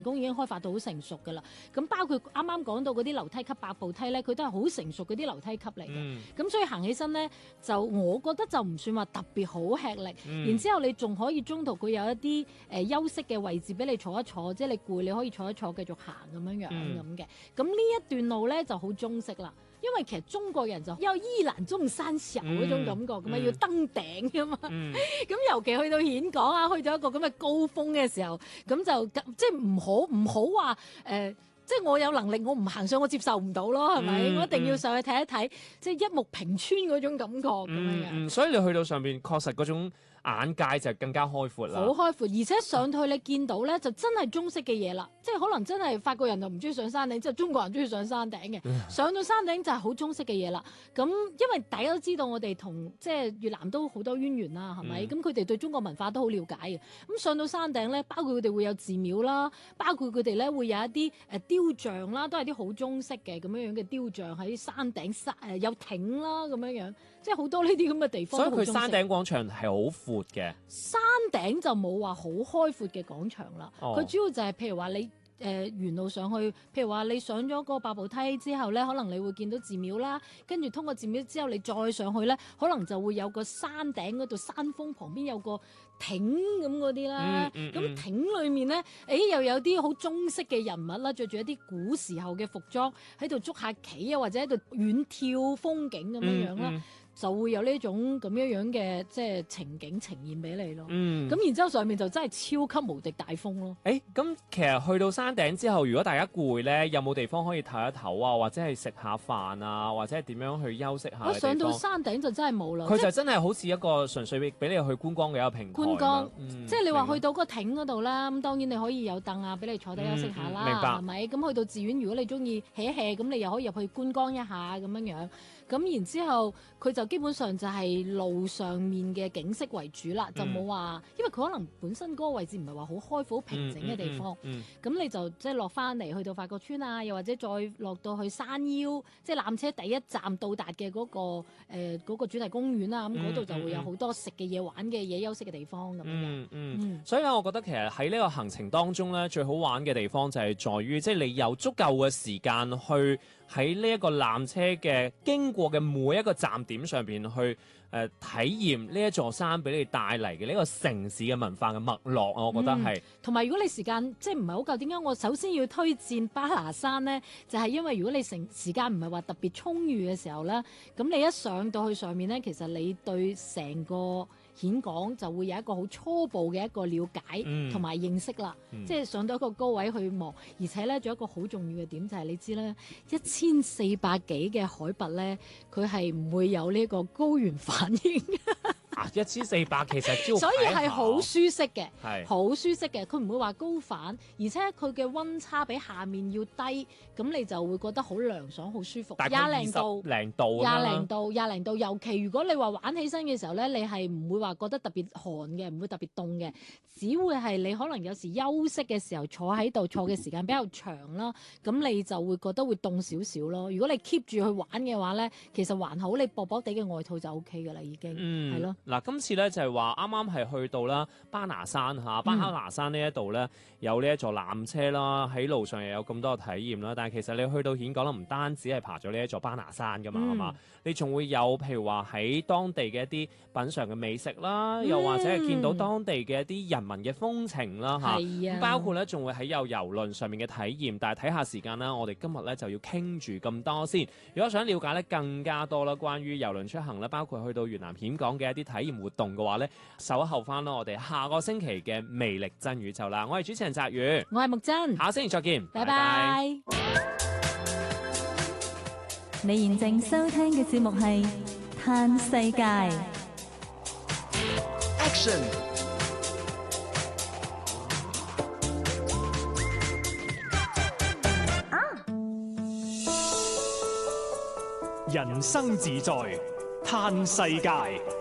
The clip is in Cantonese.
工已經開發到好成熟㗎啦。咁包括啱啱講到嗰啲樓梯級8步梯咧，佢都係好成熟嗰啲樓梯級嚟嘅。咁所以行起身咧，就我覺得就唔算話特別好吃力。然之後你仲可以中途佢有一啲休息嘅位置俾你坐一坐，即係你攰你可以坐一坐繼續行咁樣咁嘅。咁呢一段路咧就好中式啦。因為其實中國人就有依蘭中山小嗰種感覺㗎嘛，要登頂㗎嘛。咁尤其去到峴港啊，去到一個咁嘅高峰嘅時候，咁就即係唔好話即係我有能力我唔行上我接受唔到咯，係咪？我一定要上去睇一睇，即係一目平川嗰種感覺咁樣。 所以你去到上邊確實嗰種眼界就更加開闊啦， 好開闊，而且上去你見到咧就真係中式嘅嘢啦，即係可能真係法國人就唔中意上山頂，即係中國人中意上山頂嘅。上到山頂就係好中式嘅嘢啦。咁因為大家都知道我哋同即係越南都好多淵源啦，係咪？咁佢哋對中國文化都好了解嘅。咁上到山頂咧，包括佢哋會有寺廟啦，包括佢哋咧會有一啲雕像啦，都係啲好中式嘅咁樣嘅雕像喺山頂有亭啦咁樣，即係好多呢啲咁嘅地方。 所以佢山頂廣場係好闊嘅， 山頂就冇話好開闊嘅廣場啦。佢主要就係譬如話你沿路上去，譬如話你上咗個8步梯之後咧，可能你會見到寺廟啦，跟住通過寺廟之後你再上去咧，可能就會有個山頂嗰度山峰旁邊有個亭咁嗰啲啦。咁亭裏面咧，又有啲好中式嘅人物啦，着住一啲古時候嘅服裝喺度捉下棋啊，或者喺度遠眺風景咁樣啦。就會有呢種咁樣嘅即係情景呈現俾你咯。咁然之後上面就真係超級無敵大風咯。 咁其實去到山頂之後，如果大家攰咧，有冇地方可以唞一唞啊？或者係食下飯啊？或者係點樣去休息下？ 我上到山頂就真係冇啦。 佢就真係好似一個純粹俾你去觀光嘅一個平台。 觀光，即係你話去到個亭嗰度啦，咁當然你可以有凳啊，俾你坐低休息下啦，係咪？咁去到寺院，如果你中意 hea 咁你又可以入去觀光一下咁樣。咁然之後佢就基本上就係路上面嘅景色為主啦，就冇話，因為佢可能本身嗰個位置唔係話好開闊、好平靜嘅地方，咁你就即係落翻嚟去到法國村啊，又或者再落到去山腰，即係纜車第一站到達嘅嗰個主題公園啊，咁嗰度就會有好多食嘅嘢、玩嘅嘢、休息嘅地方咁樣。 所以咧，我覺得其實喺呢個行程當中咧，最好玩嘅地方就係在於，即係你有足夠嘅時間去喺呢一個纜車嘅經過嘅每一個站點上邊去體驗呢一座山俾你帶嚟嘅呢個城市嘅文化嘅脈絡，我覺得係。同埋如果你時間即係唔係好夠，點解我首先要推薦巴拿山呢？就係因為如果你時間唔係話特別充裕嘅時候咧，咁你一上到去上面咧，其實你對成個峴港就會有一個好初步嘅一個了解同埋認識啦。即係上到一個高位去望，而且咧仲有一個好重要嘅點就係你知咧，1400幾嘅海拔咧，佢係唔會有呢個高原反應。 1400其實所以係好舒適嘅，好舒適嘅，佢唔會話高反，而且佢嘅溫差比下面要低，咁你就會覺得好涼爽、好舒服。 廿零度， 廿零度，尤其如果你話玩起身嘅時候咧，你係唔會話覺得特別寒嘅，唔會特別凍嘅，只會係你可能有時休息嘅時候坐喺度坐嘅時間比較長啦，咁你就會覺得會凍少少咯。如果你 keep 住去玩嘅話咧，其實還好，你薄薄地嘅外套就 OK 噶啦，已經係咯。 嗱，今次咧就係話啱啱係去到啦巴拿山嚇，巴拿山呢一度咧有呢一座纜車啦，喺路上又有咁多嘅體驗啦。但係其實你去到峴港啦，唔單止係爬咗呢一座巴拿山噶嘛，係嘛？你仲會有譬如話喺當地嘅一啲品嚐嘅美食啦，又或者係見到當地嘅一啲人民嘅風情啦嚇。包括咧仲會喺有郵輪上面嘅體驗。但係睇下時間啦，我哋今日咧就要傾住咁多先。如果想了解咧更加多啦，關於郵輪出行咧，包括去到越南峴港嘅一啲體驗活動嘅話咧，稍後翻啦，我哋下個星期嘅魅力真宇宙啦。我係主持人澤宇， 我係木真， 下星期再見， 拜拜。 你現正收聽嘅節目係《嘆世界》。 Action！ 人生自在，嘆世界。